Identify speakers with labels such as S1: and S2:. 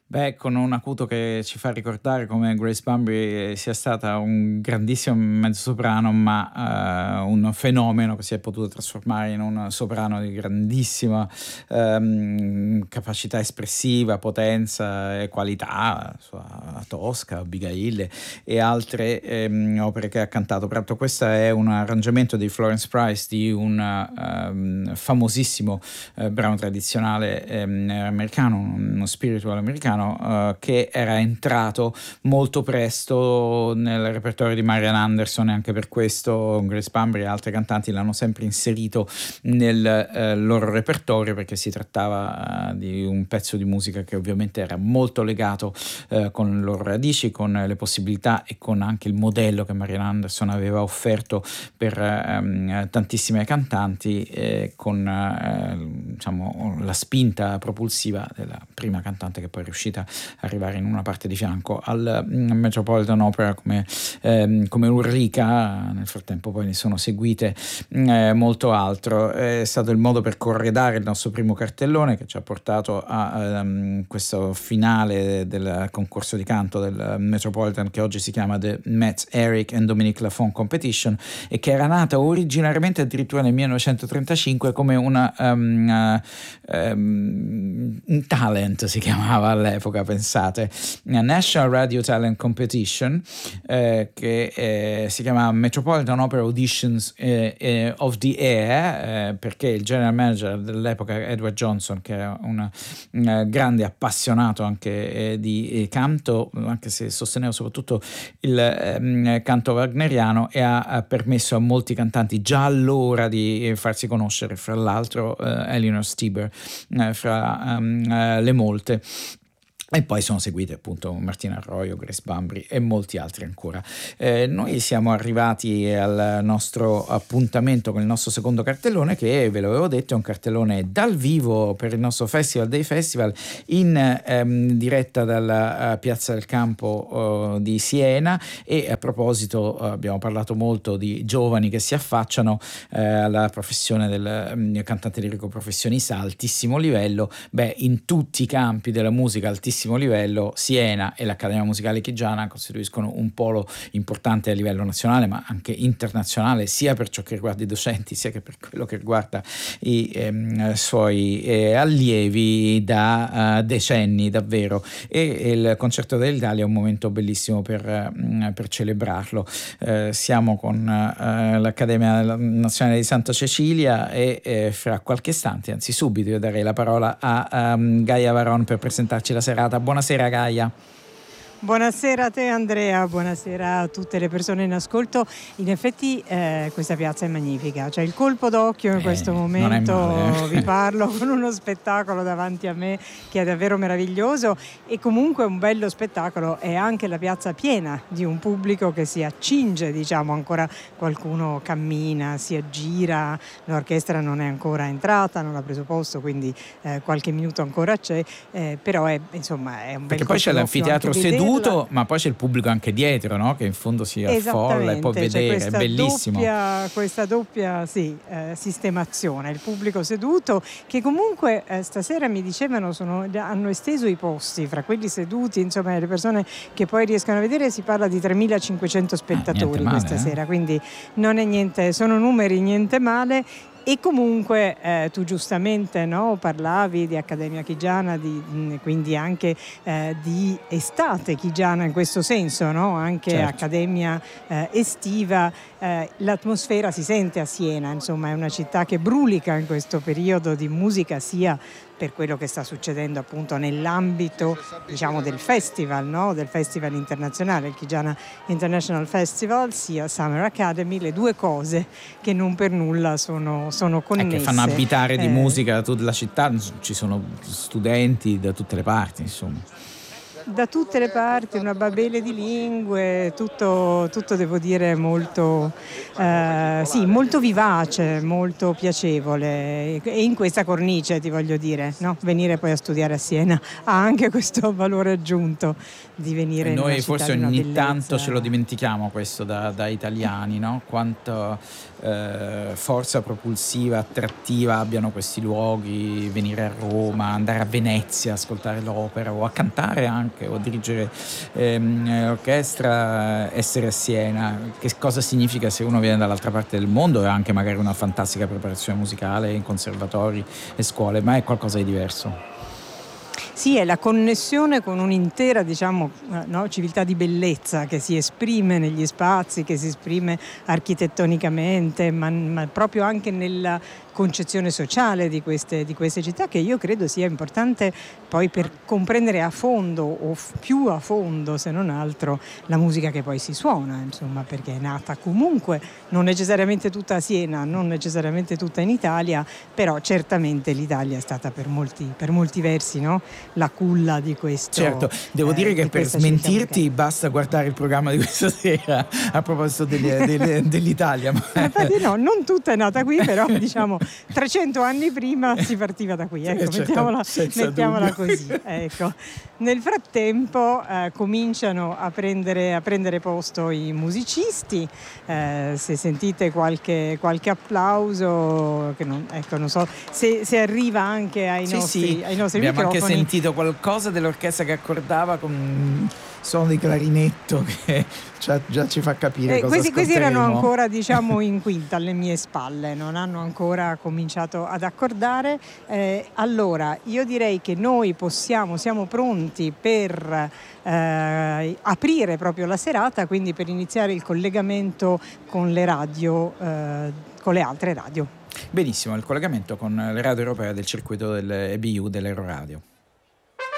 S1: Beh, con un acuto che ci fa ricordare come Grace Bumbry sia stata un grandissimo mezzosoprano, ma un fenomeno che si è potuto trasformare in un soprano di grandissima capacità espressiva, potenza e qualità, sua Tosca, Abigail e altre opere che ha cantato. Peraltro questo è un arrangiamento di Florence Price di un famosissimo brano tradizionale americano, uno spiritual americano, che era entrato molto presto nel repertorio di Marian Anderson, e anche per questo Grace Bumbry e altre cantanti l'hanno sempre inserito nel loro repertorio, perché si trattava di un pezzo di musica che ovviamente era molto legato con le loro radici, con le possibilità e con anche il modello che Marian Anderson aveva offerto per tantissime cantanti, con diciamo la spinta propulsiva della prima cantante che poi è riuscita a arrivare in una parte di fianco al Metropolitan Opera come Ulrica. Nel frattempo poi ne sono seguite molto altro. È stato il modo per corredare il nostro primo cartellone, che ci ha portato a questo finale del concorso di canto del Metropolitan, che oggi si chiama The Met Eric and Dominique Lafont Competition, e che era nata originariamente addirittura nel 1935 come un talent, si chiamava all'epoca, pensate, una National Radio Talent Competition, che si chiamava Metropolitan Opera Auditions of the Air, perché il general manager dell'epoca, Edward Johnson, che era un grande appassionato anche di canto, anche se sosteneva soprattutto il canto wagneriano, e ha permesso a molti cantanti già allora di farsi conoscere, fra l'altro Eleanor Stieber fra le molte. E poi sono seguite appunto Martina Arroyo, Grace Bumbry e molti altri ancora. Noi siamo arrivati al nostro appuntamento con il nostro secondo cartellone, che ve l'avevo detto è un cartellone dal vivo per il nostro Festival dei Festival, in diretta dalla Piazza del Campo di Siena. E a proposito, abbiamo parlato molto di giovani che si affacciano alla professione del cantante lirico professionista a altissimo livello. Beh, in tutti i campi della musica altissimo livello, Siena e l'Accademia Musicale Chigiana costituiscono un polo importante a livello nazionale, ma anche internazionale, sia per ciò che riguarda i docenti, sia che per quello che riguarda i suoi allievi da decenni davvero. E il Concerto dell'Italia è un momento bellissimo per celebrarlo. Siamo con l'Accademia Nazionale di Santa Cecilia, e fra qualche istante, anzi subito, io darei la parola a Gaia Varon per presentarci la serata. Buonasera Gaia.
S2: Buonasera a te Andrea, buonasera a tutte le persone in ascolto. In effetti questa piazza è magnifica, cioè il colpo d'occhio in questo momento vi parlo con uno spettacolo davanti a me che è davvero meraviglioso, e comunque un bello spettacolo è anche la piazza piena di un pubblico che si accinge, diciamo, ancora qualcuno cammina, si aggira, l'orchestra non è ancora entrata, non ha preso posto, quindi qualche minuto ancora c'è, però è, insomma, è un bel
S1: perché poi c'è l'anfiteatro seduto, ma poi c'è il pubblico anche dietro, no? Che in fondo si affolla e può vedere, è bellissimo.
S2: Questa doppia sistemazione, il pubblico seduto, che comunque stasera mi dicevano hanno esteso i posti fra quelli seduti, insomma le persone che poi riescono a vedere, si parla di 3.500 spettatori questa sera, quindi non è niente, sono numeri niente male. E comunque tu giustamente, no, parlavi di Accademia Chigiana, quindi anche di estate chigiana in questo senso, no? Anche certo. Accademia estiva, l'atmosfera si sente a Siena, insomma è una città che brulica in questo periodo di musica, sia per quello che sta succedendo appunto nell'ambito, diciamo, del festival, no? Del festival internazionale, il Chigiana International Festival, sia Summer Academy, le due cose che non per nulla sono connesse.
S1: Che fanno abitare di musica tutta la città, ci sono studenti da tutte le parti, insomma.
S2: da tutte le parti, una babele di lingue, tutto devo dire molto, sì, molto vivace, molto piacevole, e in questa cornice ti voglio dire, no? Venire poi a studiare a Siena ha anche questo valore aggiunto di venire in una
S1: Noi
S2: città
S1: forse
S2: di una
S1: ogni
S2: bellezza.
S1: tanto ce lo dimentichiamo questo da italiani, no? Quanto forza propulsiva, attrattiva abbiano questi luoghi, venire a Roma, andare a Venezia, ascoltare l'opera o a cantare anche o a dirigere l'orchestra, essere a Siena. Che cosa significa se uno viene dall'altra parte del mondo e anche magari una fantastica preparazione musicale in conservatori e scuole, ma è qualcosa di diverso.
S2: Sì, è la connessione con un'intera, diciamo, no, civiltà di bellezza che si esprime negli spazi, che si esprime architettonicamente, ma proprio anche nella concezione sociale di queste città, che io credo sia importante poi per comprendere a fondo o più a fondo, se non altro, la musica che poi si suona, insomma, perché è nata comunque non necessariamente tutta a Siena, non necessariamente tutta in Italia, però certamente l'Italia è stata per molti versi, no? La culla di questo.
S1: Certo, devo dire che per smentirti basta guardare il programma di questa sera a proposito dell'Italia.
S2: Infatti no, non tutta è nata qui, però diciamo 300 anni prima si partiva da qui, ecco, mettiamola così. Ecco. Nel frattempo cominciano a prendere posto i musicisti, se sentite qualche applauso, che non so se arriva anche ai nostri
S1: abbiamo
S2: microfoni.
S1: Anche sentito qualcosa dell'orchestra che accordava con suono di clarinetto che già ci fa capire cosa
S2: questi erano ancora, diciamo, in quinta alle mie spalle, non hanno ancora cominciato ad accordare. Allora io direi che noi siamo pronti per aprire proprio la serata, quindi per iniziare il collegamento con le radio, con le altre radio.
S1: Benissimo, il collegamento con le radio europee del circuito del EBU dell'Euroradio.